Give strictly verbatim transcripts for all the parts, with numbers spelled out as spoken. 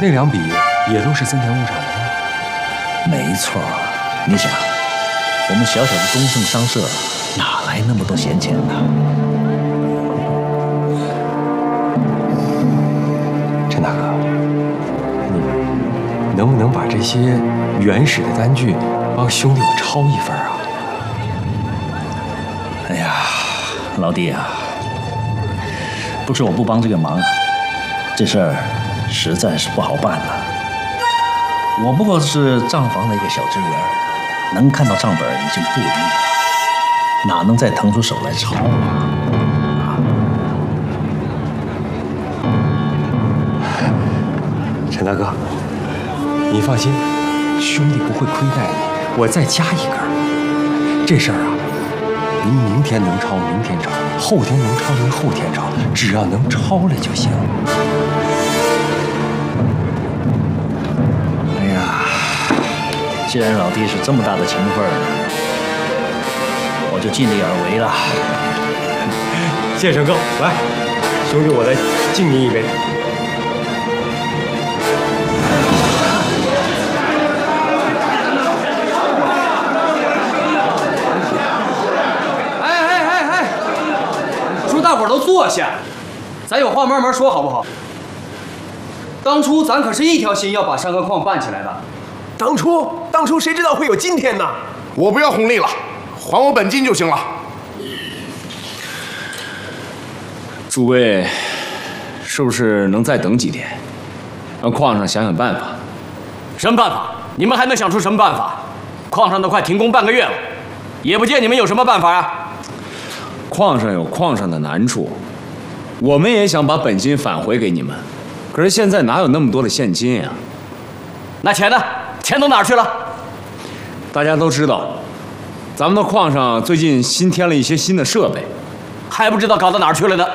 那两笔也都是增田牧场的吗？ 没错，你想，我们小小的东盛商社哪来那么多闲钱呢？ 陈大哥，你能不能把这些原始的单据帮兄弟我抄一份啊？ 哎呀，老弟啊，不是我不帮这个忙，这事儿实在是不好办了。我不过是账房的一个小职员，能看到账本已经不容易了，哪能再腾出手来抄啊？ 陈大哥，你放心，兄弟不会亏待你，我再加一根。这事儿啊，您明天能抄明天抄，后天能抄您后天抄，只要能抄了就行。 哎呀，既然老弟是这么大的情分儿，我就尽力而为了。 谢谢陈哥，来，兄弟，我再敬您一杯。 大伙儿都坐下，咱有话慢慢说，好不好？当初咱可是一条心要把山河矿办起来的。 当初，当初谁知道会有今天呢？ 我不要红利了，还我本金就行了。 诸位，是不是能再等几天，让矿上想想办法？ 什么办法？你们还能想出什么办法？矿上都快停工半个月了，也不见你们有什么办法呀。 矿上有矿上的难处，我们也想把本金返回给你们，可是现在哪有那么多的现金呀？ 那钱呢？钱都哪儿去了？ 大家都知道，咱们的矿上最近新添了一些新的设备， 还不知道搞到哪儿去了呢。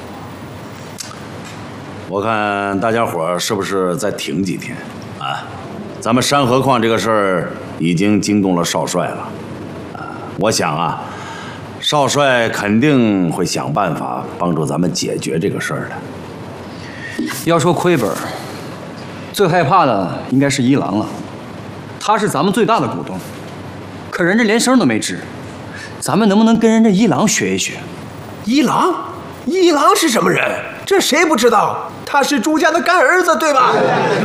我看大家伙儿是不是再挺几天啊？咱们山河矿这个事儿已经惊动了少帅了，啊，我想啊。少帅肯定会想办法帮助咱们解决这个事儿的。 要说亏本，最害怕的应该是一郎了，他是咱们最大的股东，可人家连声都没吱，咱们能不能跟人家一郎学一学？ 一郎，一郎是什么人？这谁不知道？他是朱家的干儿子，对吧？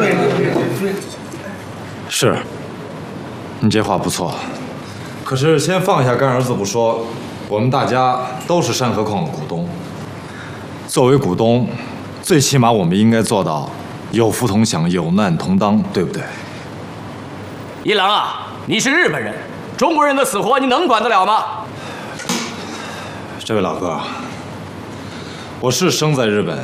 是，你这话不错，可是先放下干儿子不说。我们大家都是山河矿的股东，作为股东，最起码我们应该做到有福同享，有难同当，对不对？ 一郎啊，你是日本人，中国人的死活你能管得了吗？ 这位老哥，我是生在日本，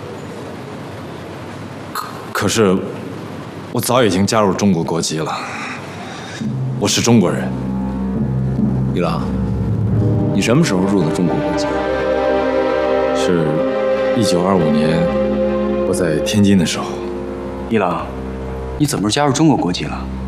可可是我早已经加入中国国籍了，我是中国人。 一郎。你什么时候入的中国国籍？ 是一九二五年，我在天津的时候。 一郎，你怎么加入中国国籍了？